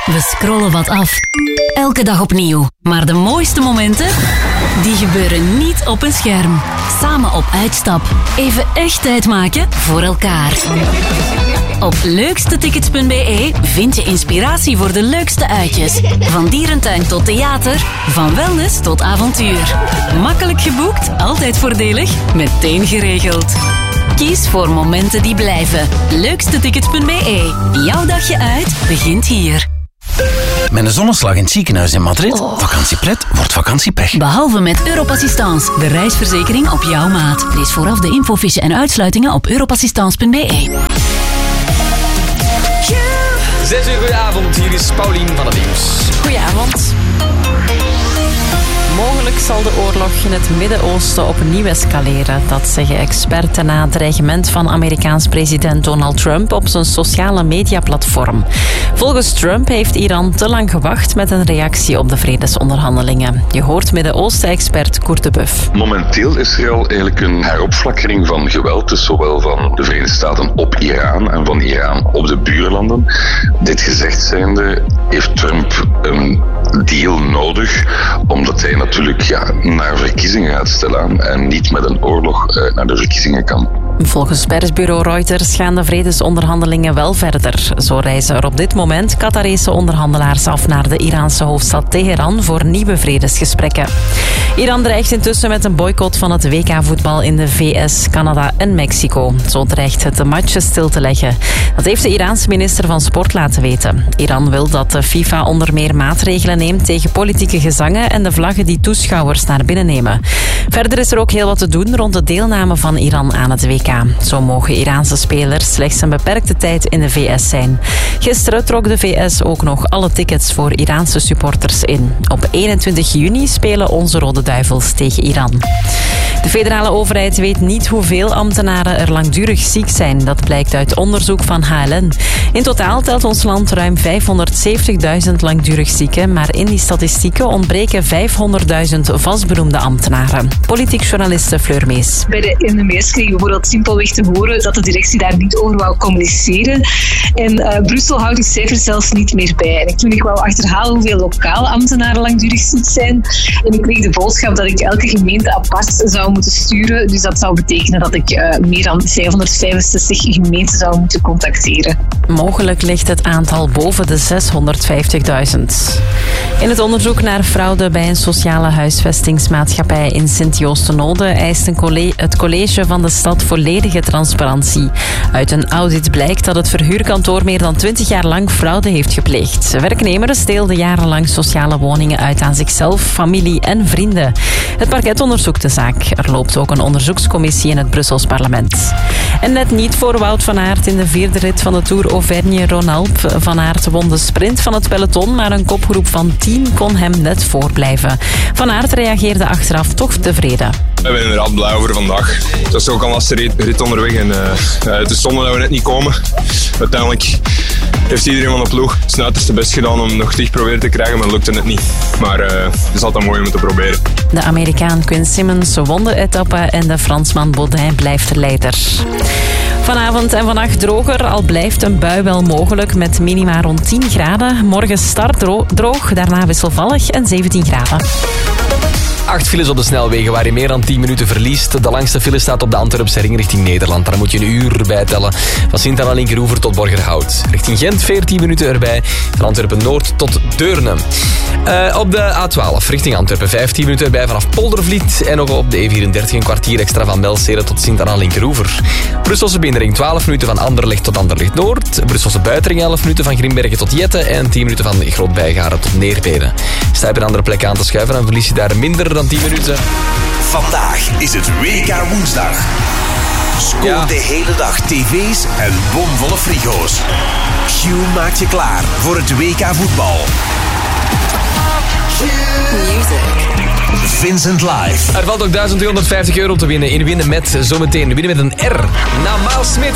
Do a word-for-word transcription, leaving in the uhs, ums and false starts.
We scrollen wat af. Elke dag opnieuw. Maar de mooiste momenten, die gebeuren niet op een scherm. Samen op uitstap. Even echt tijd maken voor elkaar. Op leukstetickets punt b e vind je inspiratie voor de leukste uitjes. Van dierentuin tot theater, van wellness tot avontuur. Makkelijk geboekt, altijd voordelig, meteen geregeld. Kies voor momenten die blijven. leukstetickets punt b e. Jouw dagje uit begint hier. Met een zonneslag in het ziekenhuis in Madrid. Oh. Vakantiepret wordt vakantiepech. Behalve met Europassistance, de reisverzekering op jouw maat. Lees vooraf de infofiche en uitsluitingen op europassistance punt b e. Zes uur, goedenavond. Hier is Paulien van het Nieuws. Goedenavond. Mogelijk zal de oorlog in het Midden-Oosten opnieuw escaleren. Dat zeggen experten na het dreigement van Amerikaans president Donald Trump op zijn sociale mediaplatform. Volgens Trump heeft Iran te lang gewacht met een reactie op de vredesonderhandelingen. Je hoort Midden-Oosten-expert Koert de Buff. Momenteel is er al eigenlijk een heropflakkering van geweld, dus zowel van de Verenigde Staten op Iran en van Iran op de buurlanden. Dit gezegd zijnde heeft Trump een deal nodig, omdat hij natuurlijk ja, naar verkiezingen gaat stellen en niet met een oorlog uh, naar de verkiezingen kan. Volgens persbureau Reuters gaan de vredesonderhandelingen wel verder. Zo reizen er op dit moment Qatarese onderhandelaars af naar de Iraanse hoofdstad Teheran voor nieuwe vredesgesprekken. Iran dreigt intussen met een boycott van het W K-voetbal in de V S, Canada en Mexico. Zo dreigt het de matches stil te leggen. Dat heeft de Iraanse minister van Sport laten weten. Iran wil dat de FIFA onder meer maatregelen neemt tegen politieke gezangen en de vlaggen die toeschouwers naar binnen nemen. Verder is er ook heel wat te doen rond de deelname van Iran aan het W K. Zo mogen Iraanse spelers slechts een beperkte tijd in de V S zijn. Gisteren trok de V S ook nog alle tickets voor Iraanse supporters in. Op eenentwintig juni spelen onze Rode Duivels tegen Iran. De federale overheid weet niet hoeveel ambtenaren er langdurig ziek zijn. Dat blijkt uit onderzoek van H L N. In totaal telt ons land ruim vijfhonderdzeventigduizend langdurig zieken, maar in die statistieken ontbreken vijfhonderdduizend vastbenoemde ambtenaren. Politiek journaliste Fleur Mees. Bij de N M S kregen we bijvoorbeeld simpelweg te horen dat de directie daar niet over wou communiceren. En uh, Brussel houdt die cijfers zelfs niet meer bij. En toen ik wou achterhalen hoeveel lokale ambtenaren langdurig ziek zijn. En ik kreeg de boodschap dat ik elke gemeente apart zou moeten sturen. Dus dat zou betekenen dat ik uh, meer dan vijfhonderdvijfenzestig gemeenten zou moeten contacteren. Mogelijk ligt het aantal boven de zeshonderdvijftigduizend. In het onderzoek naar fraude bij een sociale huisvestingsmaatschappij in Sint-Joostenode eist een colle- het college van de stad volledige transparantie. Uit een audit blijkt dat het verhuurkantoor meer dan twintig jaar lang fraude heeft gepleegd. Werknemers deelden jarenlang sociale woningen uit aan zichzelf, familie en vrienden. Het parket onderzoekt de zaak. Er loopt ook een onderzoekscommissie in het Brussels parlement. En net niet voor Wout van Aert in de vierde rit van de Tour Auvergne-Rhône-Alpes. Van Aert won de sprint van het peloton, maar een kopgroep van tien kon hem net voorblijven. Van Aert reageerde achteraf toch tevreden. Ik ben inderdaad blij over vandaag. Het was ook een lastige rit onderweg en uh, het is zonde dat we net niet komen. Uiteindelijk heeft iedereen van de ploeg zijn uiterste best gedaan om nog dicht proberen te krijgen, maar lukte het niet. Maar uh, het is altijd mooi om het te proberen. De Amerikaan Quinn Simmons won de etappe en de Fransman Baudin blijft de leider. Vanavond en vannacht droger, al blijft een bui wel mogelijk met minima rond tien graden. Morgen start droog, daarna wisselvallig en zeventien graden. Acht files op de snelwegen waar je meer dan tien minuten verliest. De langste file staat op de Antwerpse ring richting Nederland. Daar moet je een uur bij tellen. Van Sint-Anna-Linkeroever tot Borgerhout. Richting Gent veertien minuten erbij. Van Antwerpen-Noord tot Deurne. Uh, op de A twaalf richting Antwerpen vijftien minuten erbij vanaf Poldervliet. En nog op de E vierendertig een kwartier extra van Belzele tot Sint-Anna-Linkeroever. Brusselse binnenring twaalf minuten van Anderlecht tot Anderlecht-Noord. Brusselse buitenring elf minuten van Grimbergen tot Jette. En tien minuten van Groot-Bijgaren tot Neerbeden. Sta je op een andere plek aan te schuiven, dan verlies je daar minder dan tien minuten. Vandaag is het W K woensdag. Scoor ja. de hele dag tv's en bomvolle frigo's. Q maakt je klaar voor het W K voetbal. Music. Vincent Live. Er valt ook duizend tweehonderdvijftig euro te winnen. In winnen met zometeen winnen met een R. Namaal Smit.